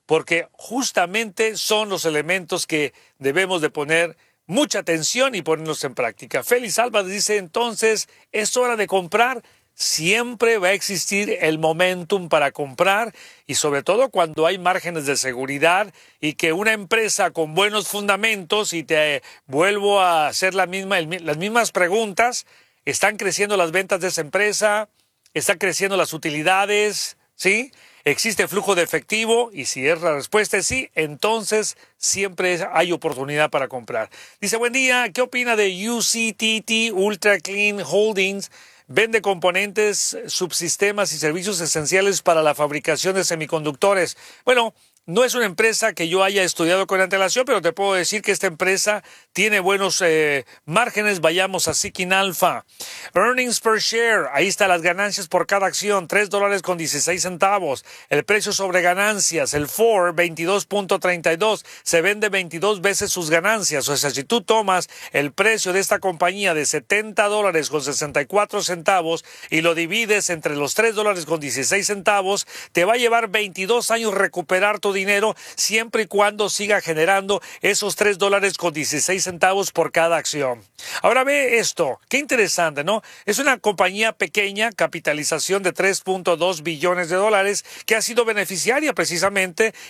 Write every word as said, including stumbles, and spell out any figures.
porque justamente son los elementos que debemos de poner mucha atención y ponerlos en práctica. Félix Álvarez dice, entonces, ¿es hora de comprar? Siempre va a existir el momentum para comprar y sobre todo cuando hay márgenes de seguridad y que una empresa con buenos fundamentos, y te vuelvo a hacer la misma, el, las mismas preguntas, están creciendo las ventas de esa empresa, están creciendo las utilidades, ¿sí? ¿Existe flujo de efectivo? Y si es la respuesta es sí, entonces siempre hay oportunidad para comprar. Dice, buen día, ¿qué opina de U C T T Ultra Clean Holdings? Vende componentes, subsistemas y servicios esenciales para la fabricación de semiconductores. Bueno, no es una empresa que yo haya estudiado con antelación, pero te puedo decir que esta empresa tiene buenos eh, márgenes. Vayamos a Seeking Alpha. Earnings per share, ahí están las ganancias por cada acción, tres dólares con dieciséis centavos. El precio sobre ganancias, el F O R, veintidós punto treinta y dos, se vende veintidós veces sus ganancias. O sea, si tú tomas el precio de esta compañía de setenta dólares con sesenta y cuatro centavos y lo divides entre los tres dólares con dieciséis centavos, te va a llevar veintidós años recuperar tu dinero siempre y cuando siga generando esos tres dólares con dieciséis centavos por cada acción. Ahora ve esto, qué interesante, ¿no? Es una compañía pequeña, capitalización de tres punto dos billones de dólares, que ha sido beneficiaria precisamente